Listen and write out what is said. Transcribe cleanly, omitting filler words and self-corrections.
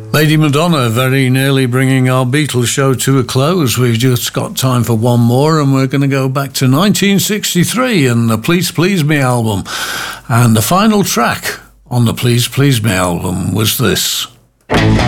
Lady Madonna, very nearly bringing our Beatles show to a close. We've just got time for one more, and we're going to go back to 1963 and the Please Please Me album. And the final track on the Please Please Me album was this.